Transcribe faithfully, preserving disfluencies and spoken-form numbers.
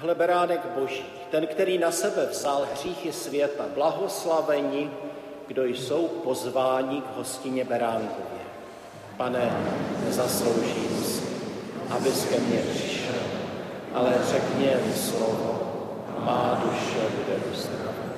Hle beránek Boží, ten, který na sebe vzal hříchy světa, blahoslaveni, kdo jsou pozváni k hostině beránkově. Pane, nezasloužím si, abys ke mně přišel, ale řekni jen slovo, má duše bude uzdravena.